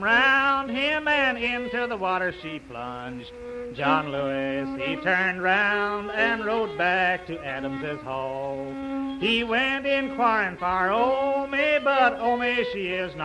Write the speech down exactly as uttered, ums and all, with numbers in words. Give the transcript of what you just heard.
Round him and into the water she plunged. John Lewis, he turned round and rode back to Adams's hall. He went inquiring for Omi, but Omi, she is not